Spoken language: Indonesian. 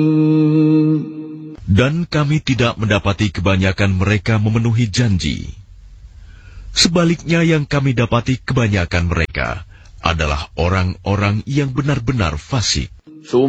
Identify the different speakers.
Speaker 1: Dan kami tidak mendapati kebanyakan mereka memenuhi janji. Sebaliknya yang kami dapati kebanyakan mereka adalah orang-orang yang benar-benar fasik.